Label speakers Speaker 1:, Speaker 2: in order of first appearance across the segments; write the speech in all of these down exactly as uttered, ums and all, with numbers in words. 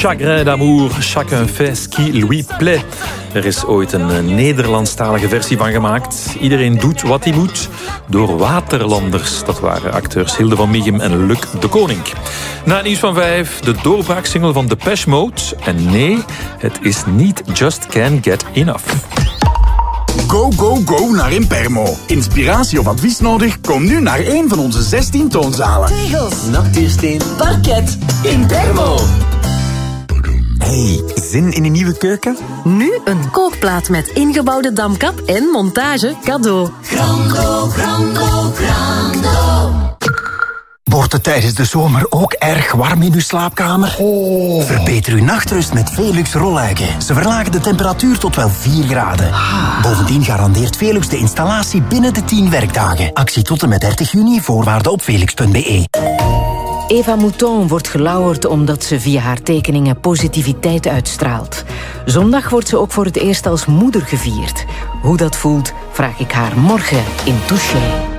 Speaker 1: Chagrin d'amour, chacun fait ce qui lui plaît. Er is ooit een Nederlandstalige versie van gemaakt. Iedereen doet wat hij moet. Door Waterlanders. Dat waren acteurs Hilde van Mieghem en Luc de Koning. Na het nieuws van vijf, de doorbraaksingle van Depeche Mode. En nee, het is niet Just Can't Get Enough.
Speaker 2: Go, go, go naar Impermo. Inspiratie of advies nodig? Kom nu naar een van onze zestien toonzalen.
Speaker 3: Tegels, natuursteen, parket, Impermo.
Speaker 4: Hey, zin in een nieuwe keuken?
Speaker 5: Nu een kookplaat met ingebouwde damkap en montage cadeau.
Speaker 3: Grando, grando, grando.
Speaker 4: Wordt het tijdens de zomer ook erg warm in uw slaapkamer? Oh. Verbeter uw nachtrust met Velux rolluiken. Ze verlagen de temperatuur tot wel vier graden. Ah. Bovendien garandeert Velux de installatie binnen de tien werkdagen. Actie tot en met dertig juni, voorwaarden op velux punt be.
Speaker 5: Eva Mouton wordt gelauwerd omdat ze via haar tekeningen positiviteit uitstraalt. Zondag wordt ze ook voor het eerst als moeder gevierd. Hoe dat voelt, vraag ik haar morgen in Touché.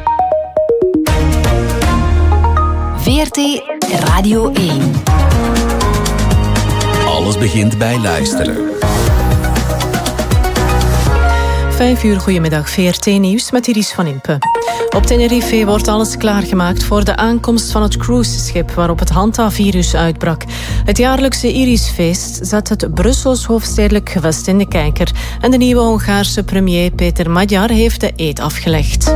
Speaker 6: V R T Radio één.
Speaker 7: Alles begint bij luisteren.
Speaker 8: Vijf uur, goedemiddag, V R T-nieuws met Iris van Impe. Op Tenerife wordt alles klaargemaakt voor de aankomst van het cruiseschip waarop het Hanta-virus uitbrak. Het jaarlijkse Irisfeest zet het Brussels hoofdstedelijk gewest in de kijker. En de nieuwe Hongaarse premier Peter Magyar heeft de eed afgelegd.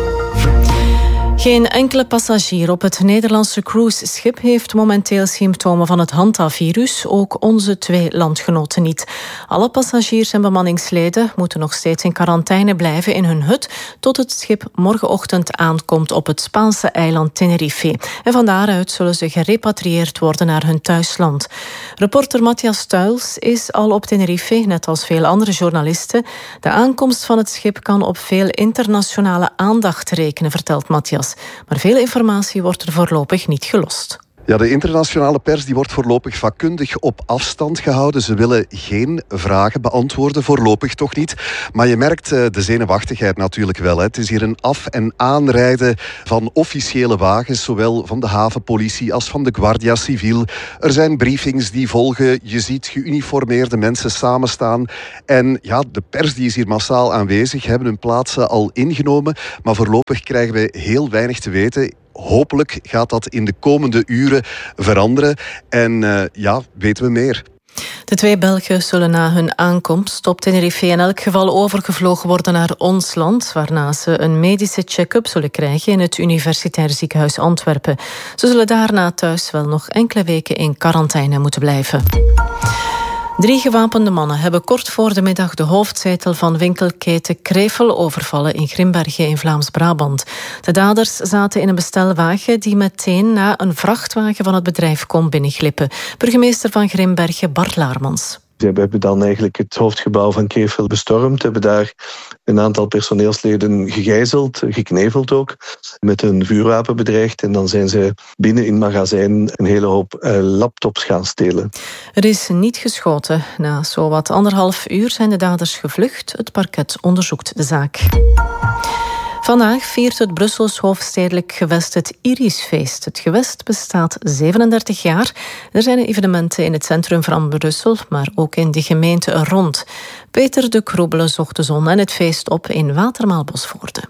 Speaker 8: Geen enkele passagier op het Nederlandse cruiseschip heeft momenteel symptomen van het Hanta-virus, ook onze twee landgenoten niet. Alle passagiers en bemanningsleden moeten nog steeds in quarantaine blijven in hun hut tot het schip morgenochtend aankomt op het Spaanse eiland Tenerife. En van daaruit zullen ze gerepatrieerd worden naar hun thuisland. Reporter Matthias Tuils is al op Tenerife, net als veel andere journalisten. De aankomst van het schip kan op veel internationale aandacht rekenen, vertelt Matthias. Maar veel informatie wordt er voorlopig niet gelost.
Speaker 9: Ja, de internationale pers die wordt voorlopig vakkundig op afstand gehouden. Ze willen geen vragen beantwoorden, voorlopig toch niet. Maar je merkt uh, de zenuwachtigheid natuurlijk wel. Hè. Het is hier een af- en aanrijden van officiële wagens, zowel van de havenpolitie als van de Guardia Civil. Er zijn briefings die volgen. Je ziet geuniformeerde mensen samenstaan. En ja, de pers die is hier massaal aanwezig, hebben hun plaatsen al ingenomen. Maar voorlopig krijgen we heel weinig te weten. Hopelijk gaat dat in de komende uren veranderen. En uh, ja, weten we meer.
Speaker 8: De twee Belgen zullen na hun aankomst op Tenerife in elk geval overgevlogen worden naar ons land, waarna ze een medische check-up zullen krijgen in het Universitair Ziekenhuis Antwerpen. Ze zullen daarna thuis wel nog enkele weken in quarantaine moeten blijven. Drie gewapende mannen hebben kort voor de middag de hoofdzetel van winkelketen Krevel overvallen in Grimbergen in Vlaams-Brabant. De daders zaten in een bestelwagen die meteen na een vrachtwagen van het bedrijf kon binnenglippen. Burgemeester van Grimbergen, Bart Laarmans.
Speaker 10: Ze hebben dan eigenlijk het hoofdgebouw van Krevel bestormd, hebben daar een aantal personeelsleden gegijzeld, gekneveld ook, met een vuurwapen bedreigd. En dan zijn ze binnen in het magazijn een hele hoop uh, laptops gaan stelen.
Speaker 8: Er is niet geschoten. Na zowat anderhalf uur zijn de daders gevlucht. Het parket onderzoekt de zaak. Vandaag viert het Brussels hoofdstedelijk gewest het Irisfeest. Het gewest bestaat zevenendertig jaar. Er zijn evenementen in het centrum van Brussel, maar ook in de gemeente er rond. Peter de Kroebele zocht de zon en het feest op in Watermaal-Bosvoorde.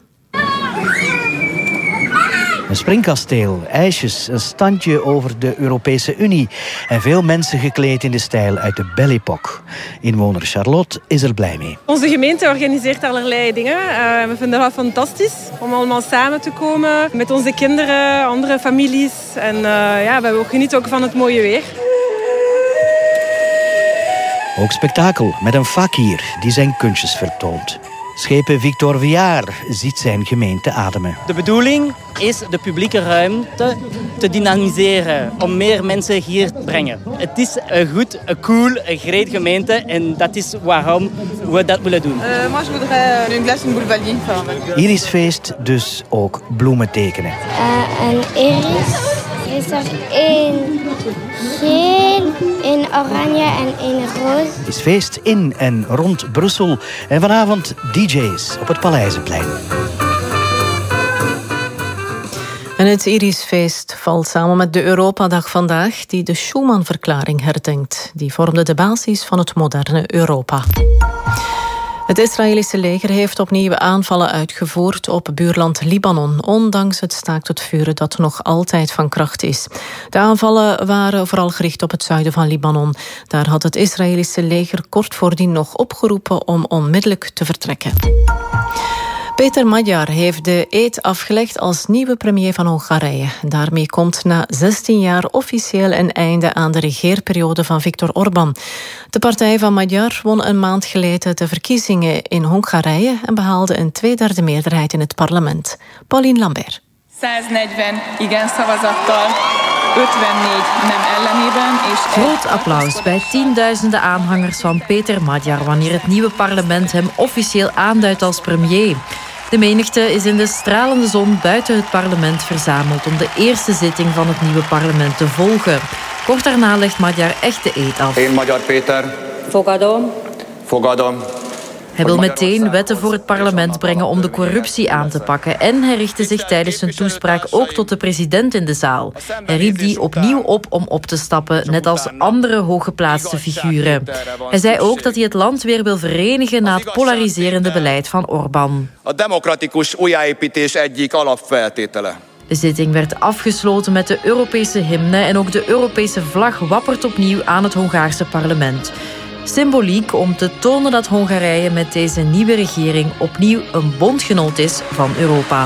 Speaker 11: Een springkasteel, ijsjes, een standje over de Europese Unie en veel mensen gekleed in de stijl uit de Belle Époque. Inwoner Charlotte is er blij mee.
Speaker 12: Onze gemeente organiseert allerlei dingen. Uh, we vinden dat fantastisch om allemaal samen te komen met onze kinderen, andere families. En uh, ja, we genieten ook van het mooie weer.
Speaker 11: Ook spektakel met een fakir die zijn kunstjes vertoont. Schepen Victor Viaar ziet zijn gemeente ademen.
Speaker 13: De bedoeling is de publieke ruimte te dynamiseren, om meer mensen hier te brengen. Het is een goed, een cool, een great gemeente en dat is waarom we dat willen doen.
Speaker 12: Uh, moi, je voudrais une glace, une boulevardier.
Speaker 11: Irisfeest, dus ook bloemen tekenen.
Speaker 14: Uh, een iris is er één geel, één oranje en één roze.
Speaker 11: Het is feest in en rond Brussel en vanavond D J's op het Paleizenplein.
Speaker 8: En het Irisfeest valt samen met de Europadag vandaag, die de Schuman-verklaring herdenkt. Die vormde de basis van het moderne Europa. Het Israëlische leger heeft opnieuw aanvallen uitgevoerd op buurland Libanon, ondanks het staakt het vuren dat nog altijd van kracht is. De aanvallen waren vooral gericht op het zuiden van Libanon. Daar had het Israëlische leger kort voordien nog opgeroepen om onmiddellijk te vertrekken. Peter Magyar heeft de eed afgelegd als nieuwe premier van Hongarije. Daarmee komt na zestien jaar officieel een einde aan de regeerperiode van Viktor Orbán. De partij van Magyar won een maand geleden de verkiezingen in Hongarije en behaalde een tweederde meerderheid in het parlement. Pauline Lambert.
Speaker 15: száznegyven igen szavazattal, ötvennégy nem ellenében és...
Speaker 16: Groot applaus bij tienduizenden aanhangers van Peter Magyar wanneer het nieuwe parlement hem officieel aanduidt als premier. De menigte is in de stralende zon buiten het parlement verzameld om de eerste zitting van het nieuwe parlement te volgen. Kort daarna legt Magyar echt de eed af.
Speaker 17: Én Magyar Péter.
Speaker 16: Fogadom.
Speaker 17: Fogadom.
Speaker 16: Hij wil meteen wetten voor het parlement brengen om de corruptie aan te pakken. En hij richtte zich tijdens zijn toespraak ook tot de president in de zaal. Hij riep die opnieuw op om op te stappen, net als andere hooggeplaatste figuren. Hij zei ook dat hij het land weer wil verenigen na het polariserende beleid van Orbán.
Speaker 17: A demokratikus újjáépítés egyik alapfeltétele.
Speaker 16: De zitting werd afgesloten met de Europese hymne en ook de Europese vlag wappert opnieuw aan het Hongaarse parlement. Symboliek om te tonen dat Hongarije met deze nieuwe regering opnieuw een bondgenoot is van Europa.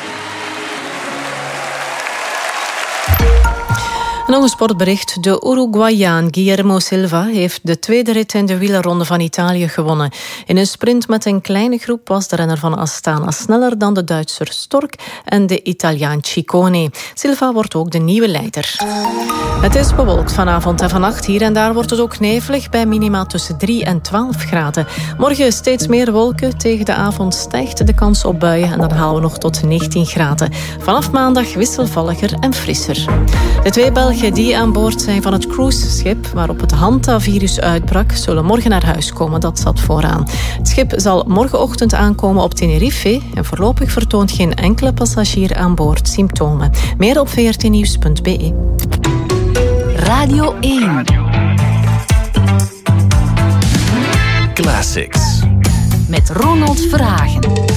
Speaker 8: Nog een sportbericht. De Uruguayaan Guillermo Silva heeft de tweede rit in de wielerronde van Italië gewonnen. In een sprint met een kleine groep was de renner van Astana sneller dan de Duitser Stork en de Italiaan Ciccone. Silva wordt ook de nieuwe leider. Het is bewolkt vanavond en vannacht. Hier en daar wordt het ook nevelig bij minima tussen drie en twaalf graden. Morgen steeds meer wolken. Tegen de avond stijgt de kans op buien en dan halen we nog tot negentien graden. Vanaf maandag wisselvalliger en frisser. De twee Belgen die aan boord zijn van het cruiseschip waarop het Hantavirus uitbrak, zullen morgen naar huis komen. Dat zat vooraan. Het schip zal morgenochtend aankomen op Tenerife en voorlopig vertoont geen enkele passagier aan boord symptomen. Meer op v r t nieuws punt b e.
Speaker 6: Radio één.
Speaker 7: Classics.
Speaker 6: Met Ronald Verhagen.